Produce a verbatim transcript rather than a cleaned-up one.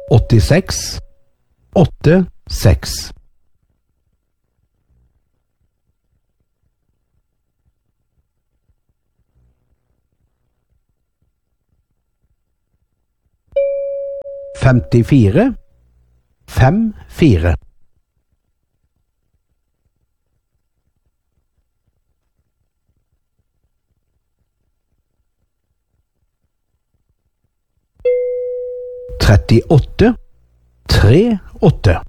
åttiseks, åtte, seks. Femtifire, fem, fire. Trettiåtte, tre, åtte.